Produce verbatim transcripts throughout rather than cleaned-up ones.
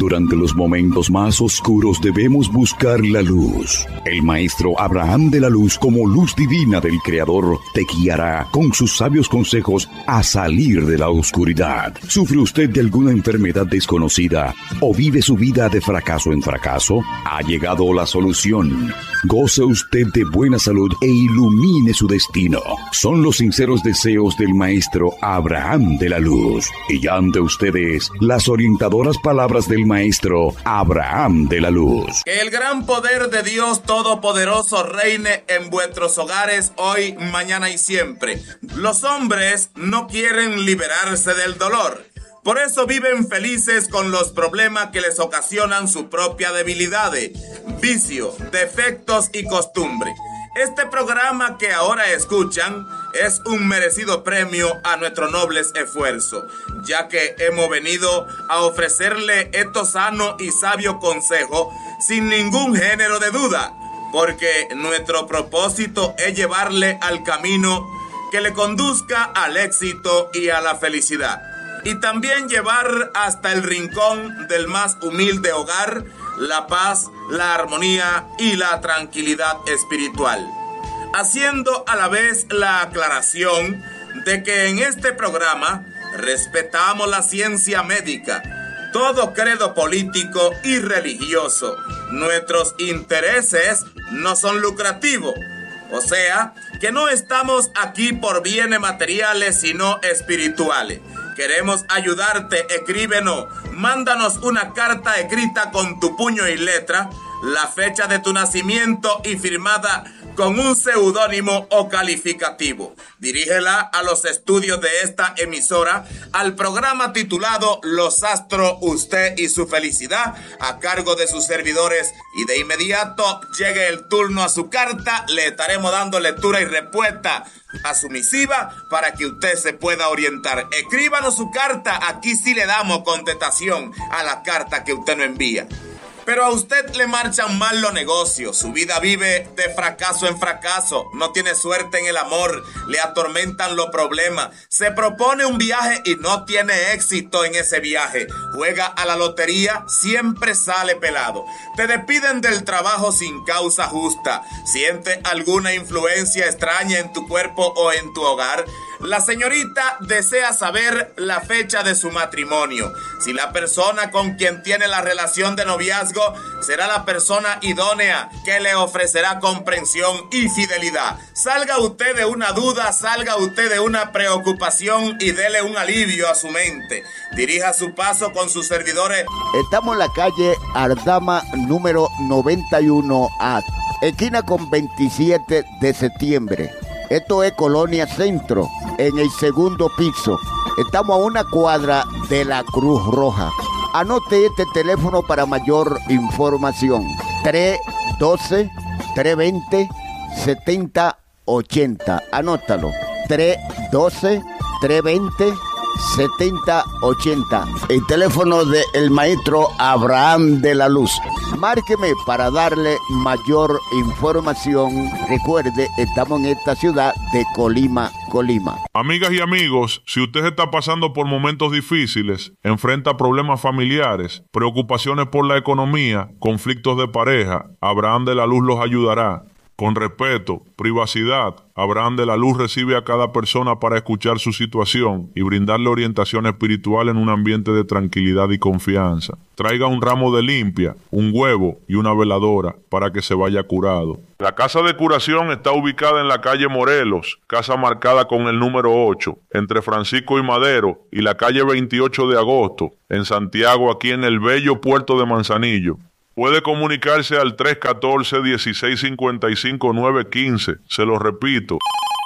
Durante los momentos más oscuros debemos buscar la luz. El maestro Abraham de la Luz, como luz divina del Creador, te guiará con sus sabios consejos a salir de la oscuridad. ¿Sufre usted de alguna enfermedad desconocida o vive su vida de fracaso en fracaso? Ha llegado la solución. Goce usted de buena salud e ilumine su destino. Son los sinceros deseos del maestro Abraham de la Luz. Y ante ustedes, las orientadoras palabras del maestro Abraham de la Luz. Que el gran poder de Dios Todopoderoso reine en vuestros hogares hoy, mañana y siempre. Los hombres no quieren liberarse del dolor. Por eso viven felices con los problemas que les ocasionan su propia debilidad, vicio, defectos y costumbre. Este programa que ahora escuchan es un merecido premio a nuestros nobles esfuerzos, ya que hemos venido a ofrecerle estos sanos y sabios consejos sin ningún género de duda, porque nuestro propósito es llevarle al camino que le conduzca al éxito y a la felicidad, y también llevar hasta el rincón del más humilde hogar la paz, la armonía y la tranquilidad espiritual, haciendo a la vez la aclaración de que en este programa respetamos la ciencia médica, todo credo político y religioso. Nuestros intereses no son lucrativos, o sea, que no estamos aquí por bienes materiales, sino espirituales. Queremos ayudarte. Escríbenos, mándanos una carta escrita con tu puño y letra, la fecha de tu nacimiento y firmada con un seudónimo o calificativo. Dirígela a los estudios de esta emisora, al programa titulado Los Astros, Usted y su Felicidad, a cargo de sus servidores, y de inmediato llegue el turno a su carta, le estaremos dando lectura y respuesta a su misiva para que usted se pueda orientar. Escríbanos su carta, aquí sí le damos contestación a la carta que usted nos envía. Pero a usted le marchan mal los negocios, su vida vive de fracaso en fracaso, no tiene suerte en el amor, le atormentan los problemas, se propone un viaje y no tiene éxito en ese viaje, juega a la lotería, siempre sale pelado, te despiden del trabajo sin causa justa, siente alguna influencia extraña en tu cuerpo o en tu hogar. La señorita desea saber la fecha de su matrimonio. Si la persona con quien tiene la relación de noviazgo será la persona idónea que le ofrecerá comprensión y fidelidad. Salga usted de una duda, salga usted de una preocupación y dele un alivio a su mente. Dirija su paso con sus servidores. Estamos en la calle Ardama número noventa y uno A, esquina con veintisiete de septiembre. Esto es Colonia Centro, en el segundo piso. Estamos a una cuadra de la Cruz Roja. Anote este teléfono para mayor información. tres uno dos, tres dos cero, siete cero ocho cero. Anótalo. tres uno dos, tres dos cero, siete cero ocho cero. El teléfono del maestro Abraham de la Luz. Márqueme para darle mayor información. Recuerde, estamos en esta ciudad de Colima, Colima. Amigas y amigos, si usted está pasando por momentos difíciles, enfrenta problemas familiares, preocupaciones por la economía, conflictos de pareja, Abraham de la Luz los ayudará. Con respeto, privacidad, Abraham de la Luz recibe a cada persona para escuchar su situación y brindarle orientación espiritual en un ambiente de tranquilidad y confianza. Traiga un ramo de limpia, un huevo y una veladora para que se vaya curado. La casa de curación está ubicada en la calle Morelos, casa marcada con el número ocho, entre Francisco y Madero y la calle veintiocho de agosto, en Santiago, aquí en el bello puerto de Manzanillo. Puede comunicarse al tres uno cuatro, uno seis cinco cinco, nueve uno cinco. Se lo repito.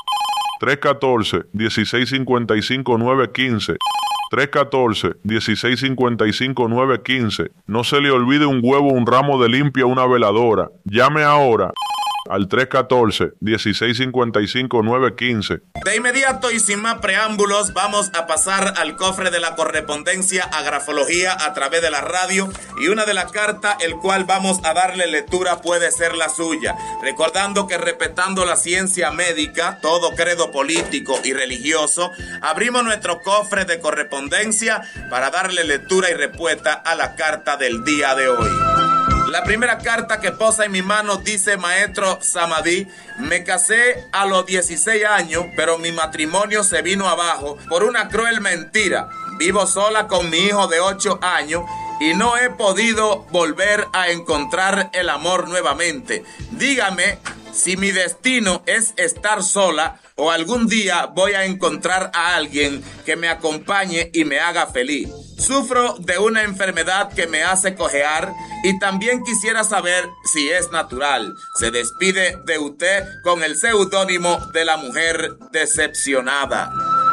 tres uno cuatro, uno seis cinco cinco, nueve uno cinco. tres uno cuatro, uno seis cinco cinco, nueve uno cinco. No se le olvide un huevo, un ramo de limpia, una veladora. Llame ahora al tres uno cuatro, dieciséis cincuenta y cinco, nueve quince. De inmediato y sin más preámbulos, vamos a pasar al cofre de la correspondencia a grafología a través de la radio, y una de las cartas, el cual vamos a darle lectura, puede ser la suya. Recordando que respetando la ciencia médica, todo credo político y religioso, abrimos nuestro cofre de correspondencia para darle lectura y respuesta a la carta del día de hoy. La primera carta que posa en mi mano dice: Maestro Samadí, me casé a los dieciséis años, pero mi matrimonio se vino abajo por una cruel mentira. Vivo sola con mi hijo de ocho años y no he podido volver a encontrar el amor nuevamente. Dígame si mi destino es estar sola o algún día voy a encontrar a alguien que me acompañe y me haga feliz. Sufro de una enfermedad que me hace cojear y también quisiera saber si es natural. Se despide de usted con el seudónimo de la mujer decepcionada.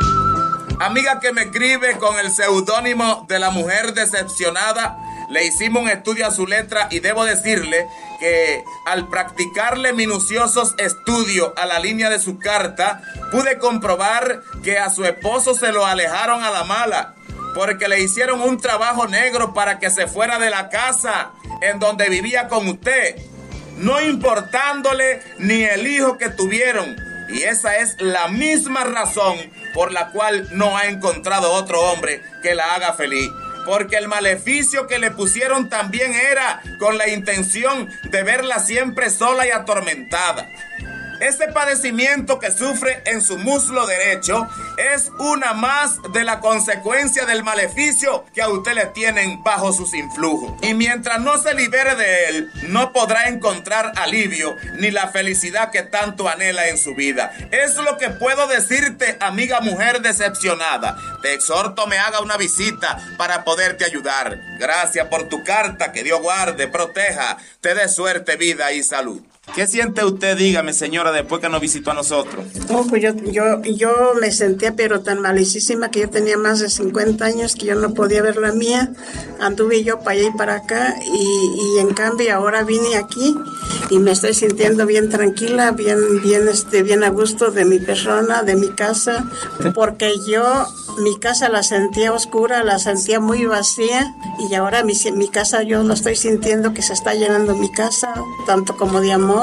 Amiga que me escribe con el seudónimo de la mujer decepcionada, le hicimos un estudio a su letra y debo decirle que al practicarle minuciosos estudios a la línea de su carta, pude comprobar que a su esposo se lo alejaron a la mala, porque le hicieron un trabajo negro para que se fuera de la casa en donde vivía con usted, no importándole ni el hijo que tuvieron. Y esa es la misma razón por la cual no ha encontrado otro hombre que la haga feliz. Porque el maleficio que le pusieron también era con la intención de verla siempre sola y atormentada. Ese padecimiento que sufre en su muslo derecho es una más de la consecuencia del maleficio que a usted le tienen bajo sus influjos. Y mientras no se libere de él, no podrá encontrar alivio ni la felicidad que tanto anhela en su vida. Es lo que puedo decirte, amiga mujer decepcionada. Te exhorto me haga una visita para poderte ayudar. Gracias por tu carta, que Dios guarde, proteja, te dé suerte, vida y salud. ¿Qué siente usted, dígame, señora, después que nos visitó a nosotros? Oh, pues yo, yo, yo me sentía pero tan malicísima que yo tenía más de cincuenta años que yo no podía ver la mía. Anduve yo para allá y para acá y, y en cambio ahora vine aquí y me estoy sintiendo bien tranquila, bien, bien, este, bien a gusto de mi persona, de mi casa, porque yo mi casa la sentía oscura, la sentía muy vacía y ahora mi, mi casa yo lo estoy sintiendo que se está llenando mi casa, tanto como de amor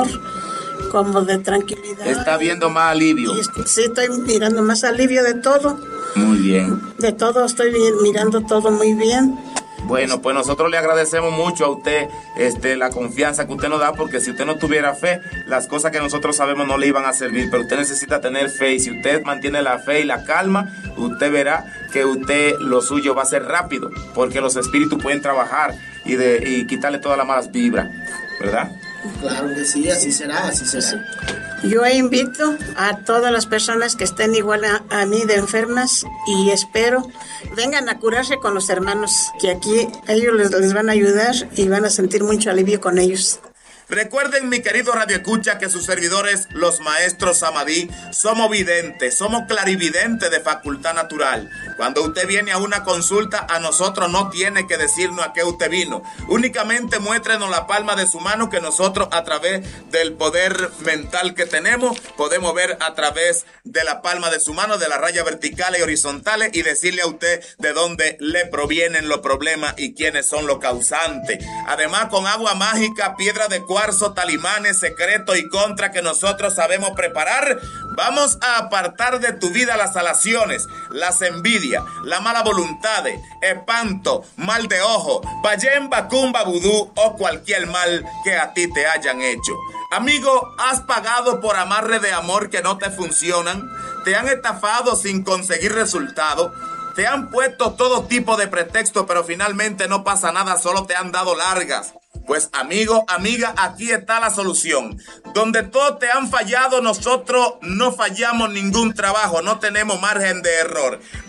como de tranquilidad. ¿Está viendo más alivio? Y, sí, estoy mirando más alivio de todo. Muy bien. De todo, estoy mirando todo muy bien. Bueno, pues nosotros le agradecemos mucho a usted este, la confianza que usted nos da, porque si usted no tuviera fe, las cosas que nosotros sabemos no le iban a servir, pero usted necesita tener fe, y si usted mantiene la fe y la calma, usted verá que usted lo suyo va a ser rápido, porque los espíritus pueden trabajar y, de, y quitarle todas las malas vibras, ¿verdad? Claro que sí, así será, así será. Yo invito a todas las personas que estén igual a, a mí de enfermas y espero vengan a curarse con los hermanos, que aquí ellos les, les van a ayudar y van a sentir mucho alivio con ellos. Recuerden, mi querido Radio Escucha, que sus servidores, los maestros Samadí, somos videntes, somos clarividentes de facultad natural. Cuando usted viene a una consulta, a nosotros no tiene que decirnos a qué usted vino. Únicamente muéstrenos la palma de su mano, que nosotros, a través del poder mental que tenemos, podemos ver a través de la palma de su mano, de las rayas verticales y horizontales, y decirle a usted de dónde le provienen los problemas y quiénes son los causantes. Además, con agua mágica, piedra de cuarzo, talimanes, secretos y contra que nosotros sabemos preparar, vamos a apartar de tu vida las alaciones, las envidias, la mala voluntad, espanto, mal de ojo, payén, bacumba, vudú o cualquier mal que a ti te hayan hecho. Amigo, ¿has pagado por amarre de amor que no te funcionan? ¿Te han estafado sin conseguir resultado? ¿Te han puesto todo tipo de pretexto, pero finalmente no pasa nada, solo te han dado largas? Pues amigo, amiga, aquí está la solución. Donde todos te han fallado, nosotros no fallamos ningún trabajo, no tenemos margen de error.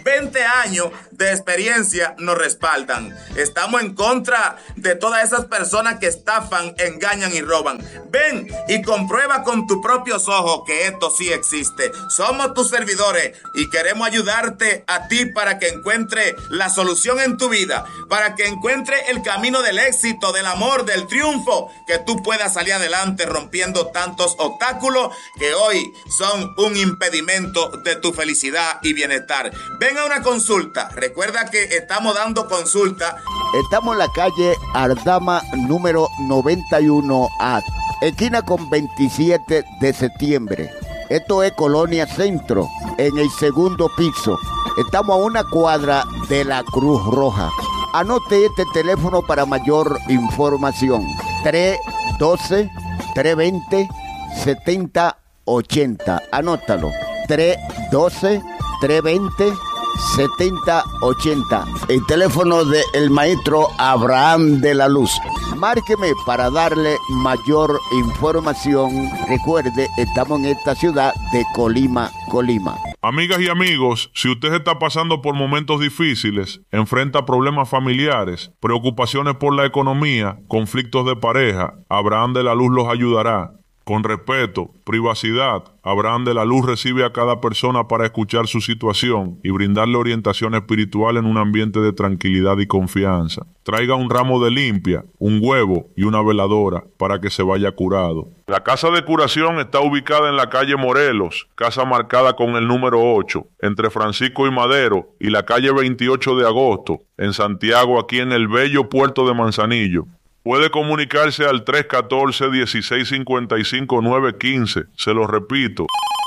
veinte años de experiencia nos respaldan. Estamos en contra de todas esas personas que estafan, engañan y roban. Ven y comprueba con tus propios ojos que esto sí existe. Somos tus servidores y queremos ayudarte a ti para que encuentre la solución en tu vida, para que encuentre el camino del éxito, del amor, del triunfo, que tú puedas salir adelante rompiendo tantos obstáculos que hoy son un impedimento de tu felicidad y bienestar. Ven a una consulta. Recuerda que estamos dando consulta. Estamos en la calle Ardama número noventa y uno A, esquina con veintisiete de septiembre. Esto es Colonia Centro, en el segundo piso. Estamos a una cuadra de la Cruz Roja. Anote este teléfono para mayor información. tres uno dos, tres dos cero, siete cero ocho cero. Anótalo. tres uno dos, tres dos cero, siete cero ocho cero. El teléfono del maestro Abraham de la Luz. Márqueme para darle mayor información. Recuerde, estamos en esta ciudad de Colima, Colima. Amigas y amigos, si usted está pasando por momentos difíciles, enfrenta problemas familiares, preocupaciones por la economía, conflictos de pareja, Abraham de la Luz los ayudará. Con respeto, privacidad, Abraham de la Luz recibe a cada persona para escuchar su situación y brindarle orientación espiritual en un ambiente de tranquilidad y confianza. Traiga un ramo de limpia, un huevo y una veladora para que se vaya curado. La casa de curación está ubicada en la calle Morelos, casa marcada con el número ocho, entre Francisco y Madero y la calle veintiocho de agosto, en Santiago, aquí en el bello puerto de Manzanillo. Puede comunicarse al tres uno cuatro, uno seis cinco cinco, nueve uno cinco. Se lo repito.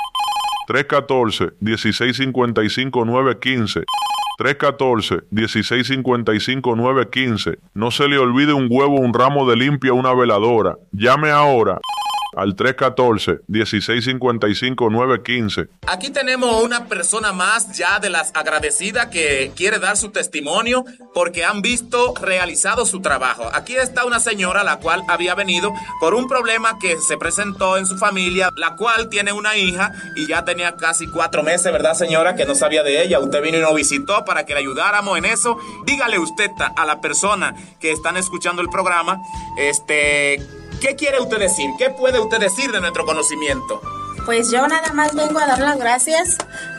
tres uno cuatro, uno seis cinco cinco, nueve uno cinco. tres uno cuatro, uno seis cinco cinco, nueve uno cinco. No se le olvide un huevo, un ramo de limpia, una veladora. Llame ahora al tres uno cuatro, uno seis cinco cinco, nueve uno cinco. Aquí tenemos una persona más ya de las agradecidas que quiere dar su testimonio porque han visto realizado su trabajo. Aquí está una señora la cual había venido por un problema que se presentó en su familia, la cual tiene una hija y ya tenía casi cuatro meses, ¿verdad, señora? Que no sabía de ella. Usted vino y nos visitó para que le ayudáramos en eso. Dígale usted a la persona que están escuchando el programa, este... ¿qué quiere usted decir? ¿Qué puede usted decir de nuestro conocimiento? Pues yo nada más vengo a dar las gracias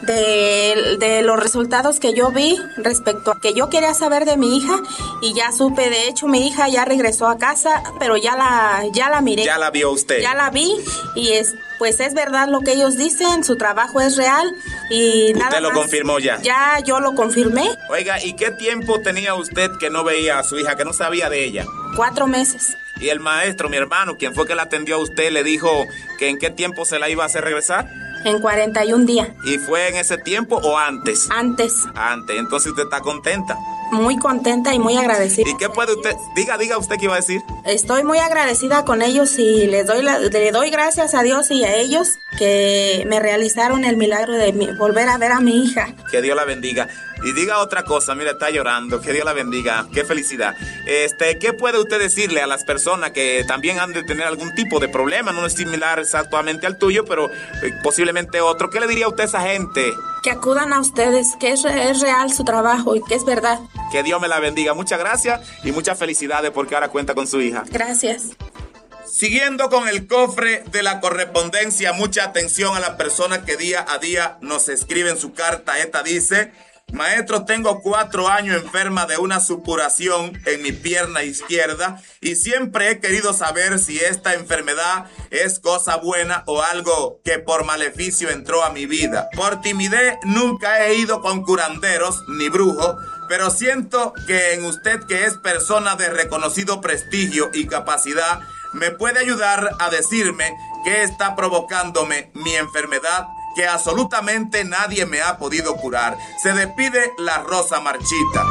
de, de los resultados que yo vi respecto a que yo quería saber de mi hija y ya supe. De hecho, mi hija ya regresó a casa, pero ya la, ya la miré. ¿Ya la vio usted? Ya la vi y es, pues es verdad lo que ellos dicen, su trabajo es real y nada más. ¿Usted lo confirmó ya? Ya yo lo confirmé. Oiga, ¿y qué tiempo tenía usted que no veía a su hija, que no sabía de ella? Cuatro meses. Y el maestro, mi hermano, quien fue que la atendió a usted, le dijo que en qué tiempo se la iba a hacer regresar. En cuarenta y un días. ¿Y fue en ese tiempo o antes? Antes. Antes. Entonces usted está contenta. Muy contenta y muy agradecida. ¿Y qué puede usted? Diga, diga usted qué iba a decir. Estoy muy agradecida con ellos y les doy la, le doy gracias a Dios y a ellos que me realizaron el milagro de mi, volver a ver a mi hija. Que Dios la bendiga. Y diga otra cosa, mira, está llorando, que Dios la bendiga, qué felicidad. Este, ¿qué puede usted decirle a las personas que también han de tener algún tipo de problema? No es similar exactamente al tuyo, pero eh, posiblemente otro. ¿Qué le diría a usted a esa gente? Que acudan a ustedes, que es, es real su trabajo y que es verdad. Que Dios me la bendiga. Muchas gracias y muchas felicidades porque ahora cuenta con su hija. Gracias. Siguiendo con el cofre de la correspondencia, mucha atención a las personas que día a día nos escriben su carta. Esta dice: maestro, tengo cuatro años enferma de una supuración en mi pierna izquierda y siempre he querido saber si esta enfermedad es cosa buena o algo que por maleficio entró a mi vida. Por timidez nunca he ido con curanderos ni brujos, pero siento que en usted, que es persona de reconocido prestigio y capacidad, me puede ayudar a decirme qué está provocándome mi enfermedad, que absolutamente nadie me ha podido curar. Se despide la Rosa Marchita.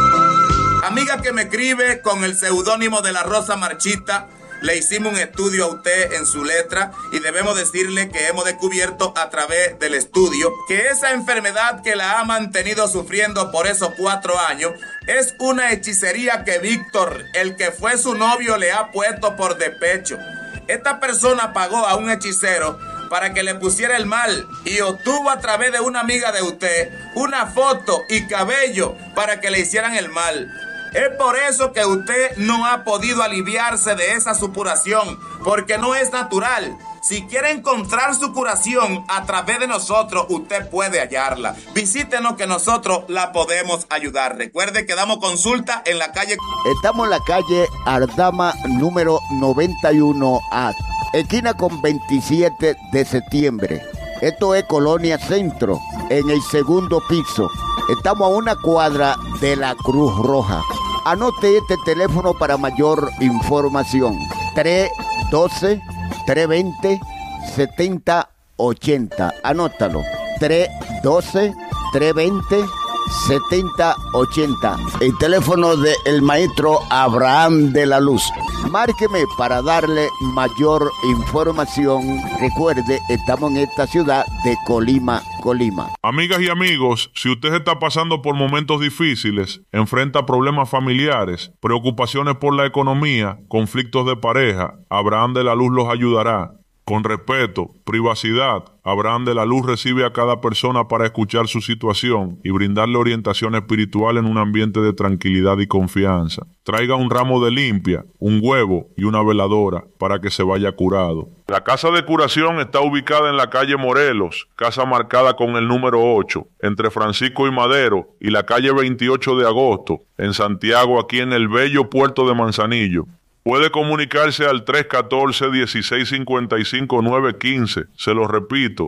Amiga que me escribe con el seudónimo de la Rosa Marchita, le hicimos un estudio a usted en su letra y debemos decirle que hemos descubierto a través del estudio que esa enfermedad que la ha mantenido sufriendo por esos cuatro años es una hechicería que Víctor, el que fue su novio, le ha puesto por despecho. Esta persona pagó a un hechicero para que le pusiera el mal y obtuvo a través de una amiga de usted una foto y cabello para que le hicieran el mal. Es por eso que usted no ha podido aliviarse de esa supuración, porque no es natural. Si quiere encontrar su curación a través de nosotros, usted puede hallarla. Visítenos que nosotros la podemos ayudar. Recuerde que damos consulta en la calle... Estamos en la calle Ardama número noventa y uno A, esquina con veintisiete de septiembre. Esto es Colonia Centro, en el segundo piso. Estamos a una cuadra de la Cruz Roja. Anote este teléfono para mayor información. tres uno dos, tres dos cero, siete cero ocho cero. Anótalo. tres uno dos, tres dos cero, siete cero ocho cero. El teléfono del maestro Abraham de la Luz. Márqueme para darle mayor información. Recuerde, estamos en esta ciudad de Colima, Colima. Amigas y amigos, si usted está pasando por momentos difíciles, enfrenta problemas familiares, preocupaciones por la economía, conflictos de pareja, Abraham de la Luz los ayudará. Con respeto, privacidad, Abraham de la Luz recibe a cada persona para escuchar su situación y brindarle orientación espiritual en un ambiente de tranquilidad y confianza. Traiga un ramo de limpia, un huevo y una veladora para que se vaya curado. La casa de curación está ubicada en la calle Morelos, casa marcada con el número ocho, entre Francisco y Madero y la calle veintiocho de agosto, en Santiago, aquí en el bello puerto de Manzanillo. Puede comunicarse al tres uno cuatro, dieciséis cincuenta y cinco, nueve uno cinco. Se lo repito.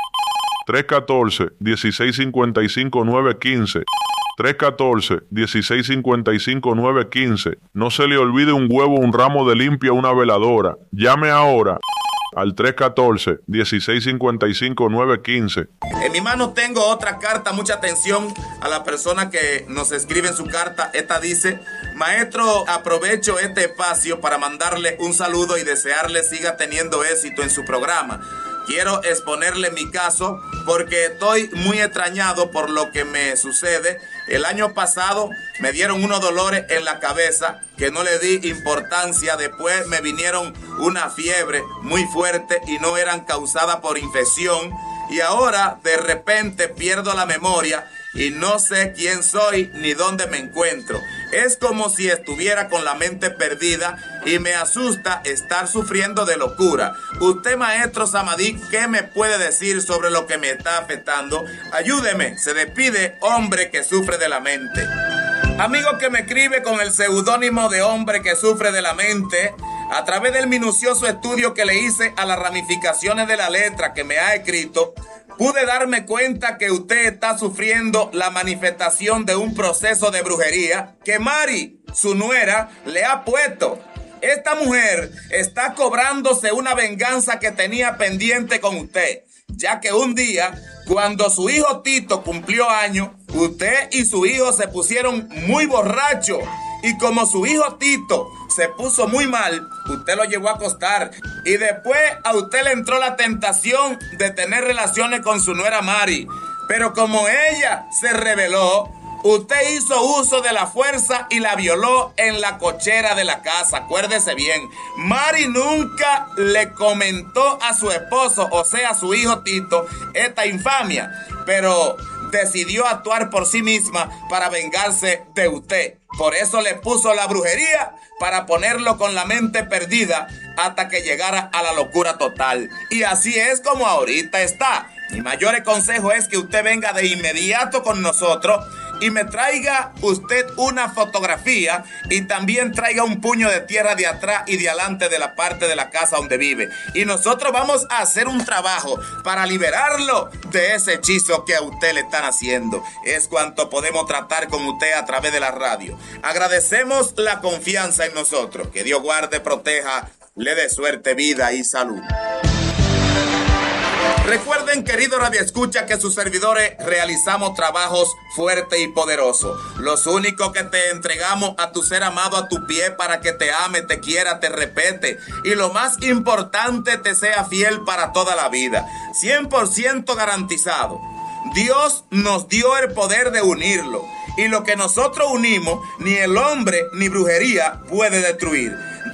tres uno cuatro, dieciséis cincuenta y cinco, nueve uno cinco. tres uno cuatro, dieciséis cincuenta y cinco, nueve uno cinco. No se le olvide un huevo, un ramo de limpia, una veladora. Llame ahora al tres uno cuatro, dieciséis cincuenta y cinco, nueve uno cinco. En mi mano tengo otra carta. Mucha atención a la persona que nos escribe en su carta. Esta dice: maestro, aprovecho este espacio para mandarle un saludo y desearle siga teniendo éxito en su programa. Quiero exponerle mi caso porque estoy muy extrañado por lo que me sucede. El año pasado me dieron unos dolores en la cabeza que no le di importancia. Después me vinieron una fiebre muy fuerte y no eran causadas por infección. Y ahora de repente pierdo la memoria y no sé quién soy ni dónde me encuentro. Es como si estuviera con la mente perdida y me asusta estar sufriendo de locura. Usted, maestro Samadí, ¿qué me puede decir sobre lo que me está afectando? Ayúdeme. Se despide hombre que sufre de la mente. Amigo que me escribe con el seudónimo de hombre que sufre de la mente, a través del minucioso estudio que le hice a las ramificaciones de la letra que me ha escrito, pude darme cuenta que usted está sufriendo la manifestación de un proceso de brujería que Mari, su nuera, le ha puesto. Esta mujer está cobrándose una venganza que tenía pendiente con usted, ya que un día, cuando su hijo Tito cumplió años, usted y su hijo se pusieron muy borrachos. Y como su hijo Tito se puso muy mal, usted lo llevó a acostar. Y después a usted le entró la tentación de tener relaciones con su nuera Mari. Pero como ella se rebeló, usted hizo uso de la fuerza y la violó en la cochera de la casa. Acuérdese bien, Mari nunca le comentó a su esposo, o sea, a su hijo Tito, esta infamia. Pero decidió actuar por sí misma para vengarse de usted. Por eso le puso la brujería, para ponerlo con la mente perdida hasta que llegara a la locura total. Y así es como ahorita está. Mi mayor consejo es que usted venga de inmediato con nosotros y me traiga usted una fotografía y también traiga un puño de tierra de atrás y de adelante de la parte de la casa donde vive. Y nosotros vamos a hacer un trabajo para liberarlo de ese hechizo que a usted le están haciendo. Es cuanto podemos tratar con usted a través de la radio. Agradecemos la confianza en nosotros. Que Dios guarde, proteja, le dé suerte, vida y salud. Recuerden, querido radioescucha, que sus servidores realizamos trabajos fuertes y poderosos. Los únicos que te entregamos a tu ser amado a tu pie para que te ame, te quiera, te respete y lo más importante, te sea fiel para toda la vida. cien por ciento garantizado. Dios nos dio el poder de unirlo y lo que nosotros unimos, ni el hombre ni brujería puede destruir.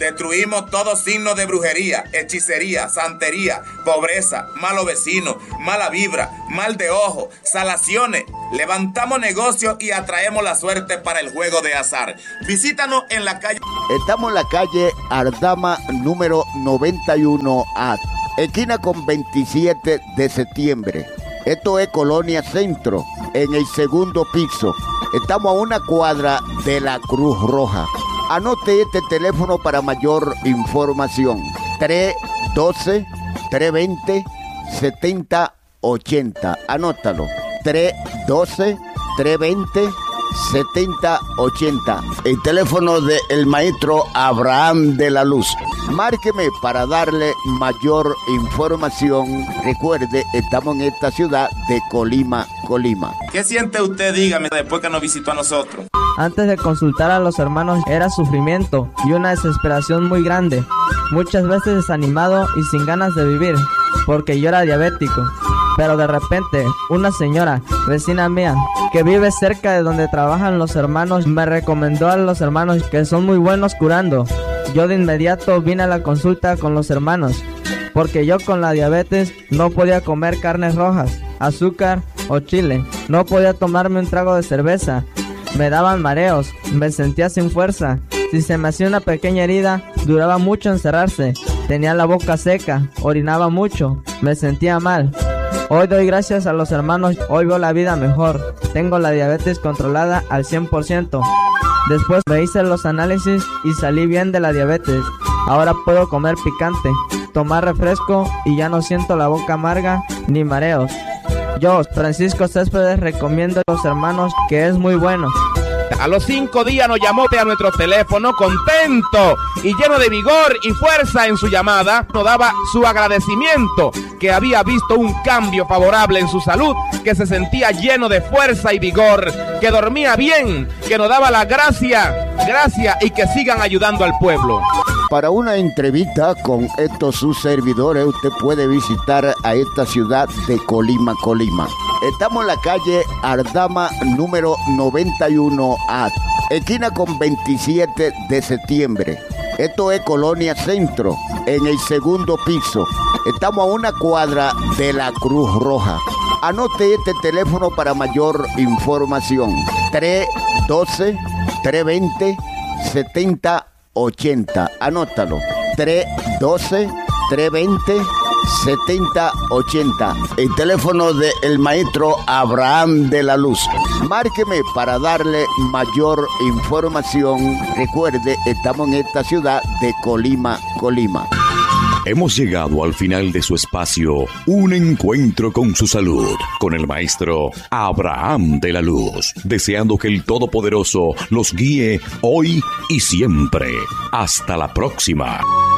Destruimos todo signo de brujería, hechicería, santería, pobreza, malo vecino, mala vibra, mal de ojo, salaciones. Levantamos negocios y atraemos la suerte para el juego de azar. Visítanos en la calle. Estamos en la calle Ardama número noventa y uno A, esquina con veintisiete de septiembre. Esto es Colonia Centro, en el segundo piso. Estamos a una cuadra de la Cruz Roja. Anote este teléfono para mayor información. tres uno dos, tres dos cero, siete cero ocho cero. Anótalo. tres uno dos, tres dos cero, siete cero ocho cero. El teléfono del maestro Abraham de la Luz. Márqueme para darle mayor información. Recuerde, estamos en esta ciudad de Colima, Colima. ¿Qué siente usted, dígame, después que nos visitó a nosotros? Antes de consultar a los hermanos era sufrimiento y una desesperación muy grande. Muchas veces desanimado y sin ganas de vivir, porque yo era diabético. Pero de repente, una señora, vecina mía, que vive cerca de donde trabajan los hermanos, me recomendó a los hermanos que son muy buenos curando. Yo de inmediato vine a la consulta con los hermanos, porque yo con la diabetes no podía comer carnes rojas, azúcar o chile. No podía tomarme un trago de cerveza. Me daban mareos, me sentía sin fuerza. Si se me hacía una pequeña herida, duraba mucho en cerrarse. Tenía la boca seca, orinaba mucho, me sentía mal. Hoy doy gracias a los hermanos, hoy veo la vida mejor. Tengo la diabetes controlada al cien por ciento. Después me hice los análisis y salí bien de la diabetes. Ahora puedo comer picante, tomar refresco y ya no siento la boca amarga ni mareos. Yo, Francisco Céspedes, recomiendo a los hermanos que es muy bueno. A los cinco días nos llamó a nuestro teléfono contento y lleno de vigor y fuerza en su llamada. Nos daba su agradecimiento, que había visto un cambio favorable en su salud, que se sentía lleno de fuerza y vigor, que dormía bien, que nos daba la gracia, gracia y que sigan ayudando al pueblo. Para una entrevista con estos sus servidores, usted puede visitar a esta ciudad de Colima, Colima. Estamos en la calle Ardama número noventa y uno A, esquina con veintisiete de septiembre. Esto es Colonia Centro, en el segundo piso. Estamos a una cuadra de la Cruz Roja. Anote este teléfono para mayor información. tres uno dos, tres dos cero, siete cero ocho cero. Anótalo. tres uno dos, tres dos cero, siete cero ocho cero. El teléfono del maestro Abraham de la Luz. Márqueme para darle mayor información. Recuerde, estamos en esta ciudad de Colima, Colima. Hemos llegado al final de su espacio, Un Encuentro con su Salud, con el maestro Abraham de la Luz, deseando que el Todopoderoso los guíe hoy y siempre. Hasta la próxima.